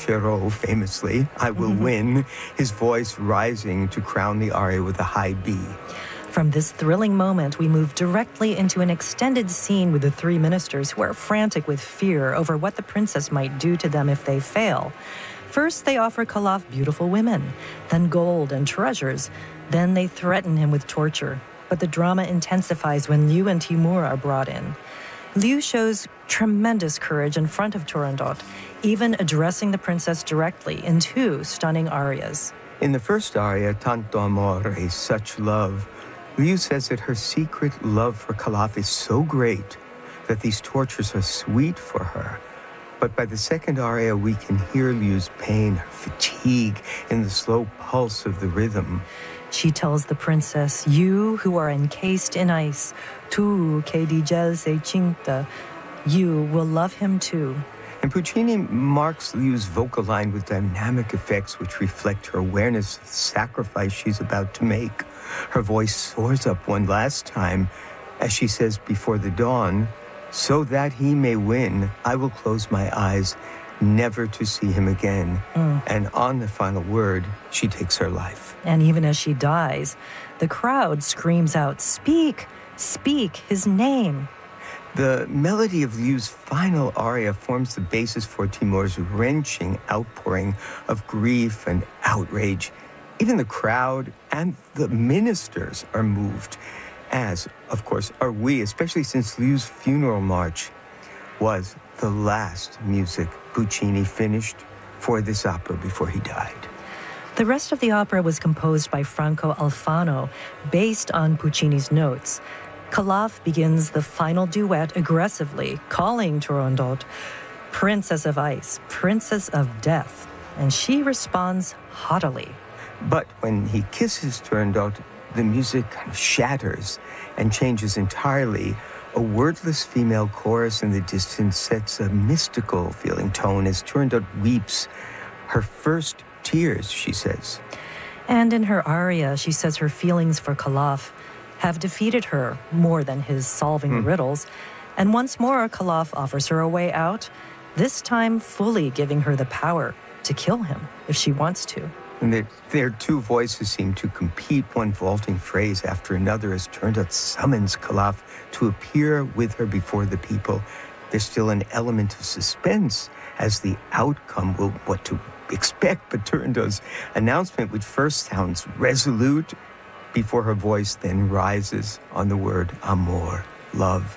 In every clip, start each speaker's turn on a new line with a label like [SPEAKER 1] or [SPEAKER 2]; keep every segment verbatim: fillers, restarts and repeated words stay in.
[SPEAKER 1] vincerò, famously, I will win, his voice rising to crown the aria with a high B.
[SPEAKER 2] From this thrilling moment, we move directly into an extended scene with the three ministers who are frantic with fear over what the princess might do to them if they fail. First, they offer Khalaf beautiful women, then gold and treasures. Then they threaten him with torture. But the drama intensifies when Liu and Timur are brought in. Liu shows tremendous courage in front of Turandot, even addressing the princess directly in two stunning arias.
[SPEAKER 1] In the first aria, Tanto Amore, Such Love, Liu says that her secret love for Khalaf is so great that these tortures are sweet for her. But by the second aria, we can hear Liu's pain, her fatigue, in the slow pulse of the rhythm.
[SPEAKER 2] She tells the princess, "You who are encased in ice, tu che di gel sei cinta, you will love him too."
[SPEAKER 1] And Puccini marks Liu's vocal line with dynamic effects which reflect her awareness of the sacrifice she's about to make. Her voice soars up one last time as she says before the dawn, "So that he may win, I will close my eyes, never to see him again." Mm. And on the final word, she takes her life.
[SPEAKER 2] And even as she dies, the crowd screams out, "Speak, speak his name."
[SPEAKER 1] The melody of Liu's final aria forms the basis for Timur's wrenching outpouring of grief and outrage. Even the crowd and the ministers are moved, as, of course, are we, especially since Liu's funeral march was the last music Puccini finished for this opera before he died.
[SPEAKER 2] The rest of the opera was composed by Franco Alfano, based on Puccini's notes. Khalaf begins the final duet aggressively, calling Turandot Princess of Ice, Princess of Death, and she responds haughtily.
[SPEAKER 1] But when he kisses Turandot, the music kind of shatters and changes entirely. A wordless female chorus in the distance sets a mystical feeling tone as Turandot weeps her first tears, she says.
[SPEAKER 2] And in her aria, she says her feelings for Khalaf have defeated her more than his solving mm. riddles. And once more, Khalaf offers her a way out, this time fully giving her the power to kill him if she wants to.
[SPEAKER 1] And their, their two voices seem to compete, one vaulting phrase after another, as Turandot summons Khalaf to appear with her before the people. There's still an element of suspense as the outcome will what to expect, but Turandot's announcement, which first sounds resolute, before her voice then rises on the word amor, love.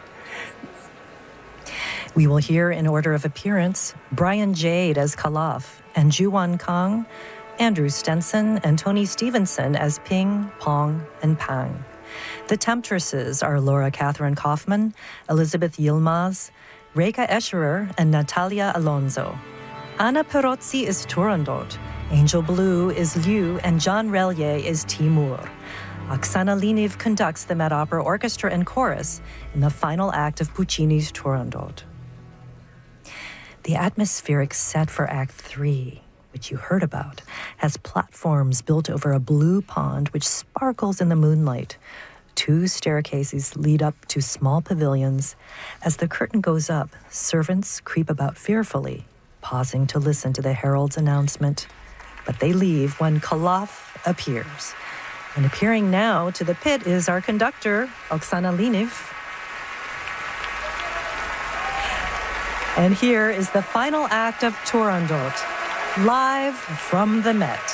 [SPEAKER 2] We will hear in order of appearance Brian Jade as Khalaf and Juan Kang, Andrew Stenson, and Tony Stevenson as Ping, Pong, and Pang. The Temptresses are Laura Catherine Kaufman, Elizabeth Yilmaz, Reka Escherer, and Natalia Alonso. Anna Perozzi is Turandot, Angel Blue is Liu, and John Relier is Timur. Oksana Liniv conducts the Met Opera Orchestra and Chorus in the final act of Puccini's Turandot. The atmospheric set for Act Three, which you heard about, has platforms built over a blue pond which sparkles in the moonlight. Two staircases lead up to small pavilions. As the curtain goes up, servants creep about fearfully, pausing to listen to the herald's announcement. But they leave when Khalaf appears. And appearing now to the pit is our conductor, Oksana Liniv. And here is the final act of Turandot, live from the Met.